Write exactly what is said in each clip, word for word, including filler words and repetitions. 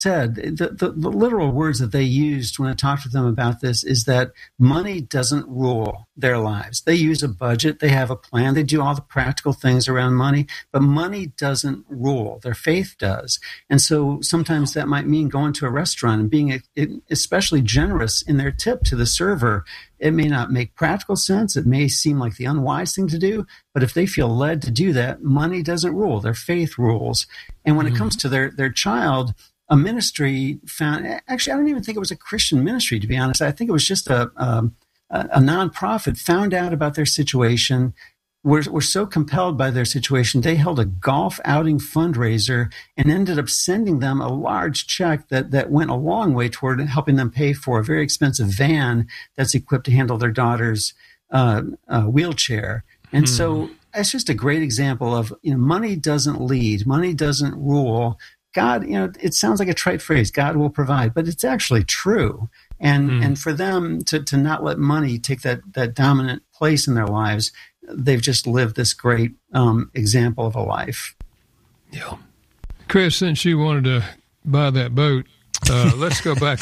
said, the, the, the literal words that they used when I talked to them about this is that money doesn't rule their lives. They use a budget, they have a plan, they do all the practical things around money, but money doesn't rule. Their faith does. And so sometimes that might mean going to a restaurant and being especially generous in their tip to the server. It may not make practical sense. It may seem like the unwise thing to do, but if they feel led to do that, money doesn't rule. Their faith rules. And when mm. it comes to their, their child, a ministry found, actually, I don't even think it was a Christian ministry, to be honest. I think it was just a, um, a, a nonprofit found out about their situation, were, were so compelled by their situation, they held a golf outing fundraiser and ended up sending them a large check that, that went a long way toward helping them pay for a very expensive van that's equipped to handle their daughter's uh, uh, wheelchair. And hmm. so it's just a great example of, you know, money doesn't lead, money doesn't rule. God, you know, it sounds like a trite phrase, God will provide, but it's actually true. And mm. and for them to, to not let money take that, that dominant place in their lives, they've just lived this great um, example of a life. Yeah. Chris, since you wanted to buy that boat, uh, let's go back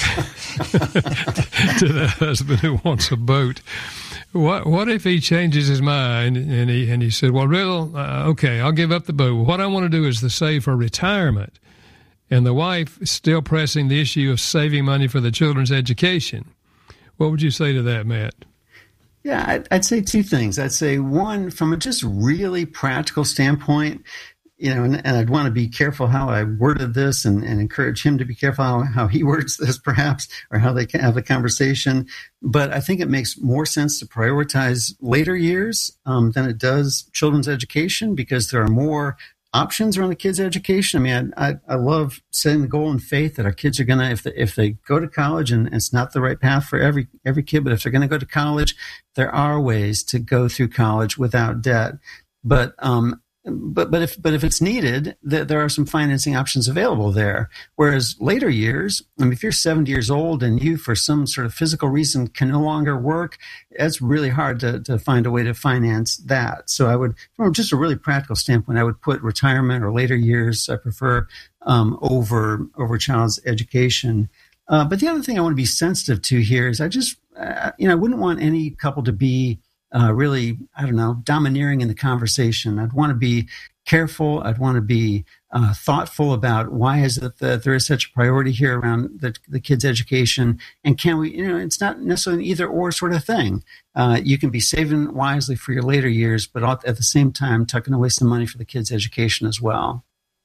to the husband who wants a boat. What what if he changes his mind and he and he said, well, real, uh, okay, I'll give up the boat. What I want to do is to save for retirement. And the wife is still pressing the issue of saving money for the children's education. What would you say to that, Matt? Yeah, I'd, I'd say two things. I'd say, one, from a just really practical standpoint, you know, and, and I'd want to be careful how I worded this and, and encourage him to be careful how, how he words this, perhaps, or how they can have the conversation. But I think it makes more sense to prioritize later years um, than it does children's education, because there are more options around the kids' education. I mean, I, I, I love setting the goal in faith that our kids are going to, if they, if they go to college, and it's not the right path for every every kid, but if they're going to go to college, there are ways to go through college without debt. But um, but but if but if it's needed, th- there are some financing options available there. Whereas later years, I mean, if you're seventy years old and you, for some sort of physical reason, can no longer work, it's really hard to, to find a way to finance that. So I would, from just a really practical standpoint, I would put retirement or later years, I prefer, um, over over child's education. Uh, but the other thing I want to be sensitive to here is I just, uh, you know, I wouldn't want any couple to be Uh, really, I don't know, domineering in the conversation. I'd want to be careful. I'd want to be uh, thoughtful about why is it that there is such a priority here around the, the kids' education, and can we, you know, it's not necessarily an either or sort of thing. Uh, you can be saving wisely for your later years, but at the same time, tucking away some money for the kids' education as well.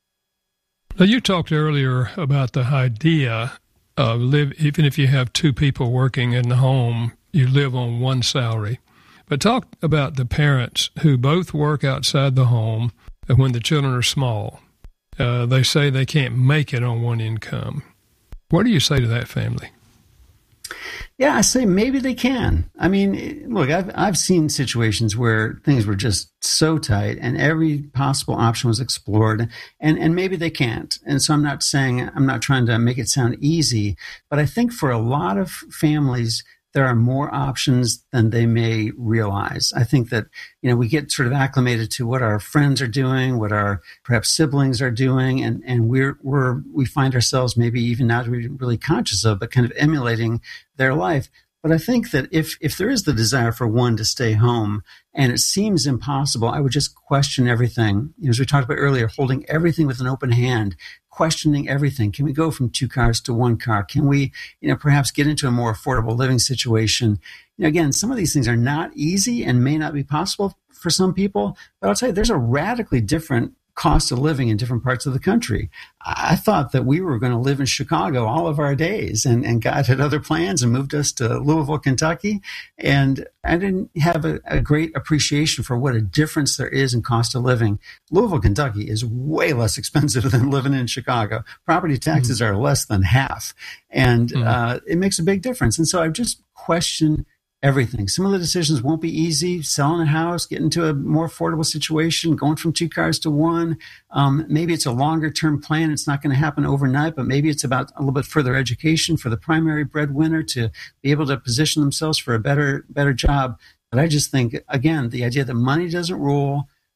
Now, you talked earlier about the idea of live, even if you have two people working in the home, you live on one salary. But talk about the parents who both work outside the home when the children are small. Uh, they say they can't make it on one income. What do you say to that family? Yeah, I say maybe they can. I mean, look, I've I've seen situations where things were just so tight and every possible option was explored, and, and maybe they can't. And so I'm not saying, I'm not trying to make it sound easy, but I think for a lot of families, there are more options than they may realize. I think that, you know, we get sort of acclimated to what our friends are doing, what our perhaps siblings are doing, and, and we're, we're, we find ourselves maybe even not really conscious of, but kind of emulating their life. But I think that if, if there is the desire for one to stay home and it seems impossible, I would just question everything. You know, as we talked about earlier, holding everything with an open hand, questioning everything. Can we go from two cars to one car? Can we, you know, perhaps get into a more affordable living situation? You know, again, some of these things are not easy and may not be possible for some people, but I'll tell you, there's a radically different cost of living in different parts of the country. I thought that we were going to live in Chicago all of our days, and, and God had other plans and moved us to Louisville, Kentucky. And I didn't have a, a great appreciation for what a difference there is in cost of living. Louisville, Kentucky is way less expensive than living in Chicago. Property taxes mm-hmm. are less than half, and mm-hmm. uh, it makes a big difference. And so I've just questioned everything. Some of the decisions won't be easy. Selling a house, getting to a more affordable situation, going from two cars to one. Um, maybe it's a longer term plan. It's not going to happen overnight, but maybe it's about a little bit further education for the primary breadwinner to be able to position themselves for a better, better job. But I just think, again, the idea that money doesn't rule,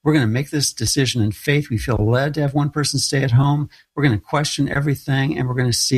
We're going to make this decision in faith. We feel led to have one person stay at home. We're going to question everything, and we're going to see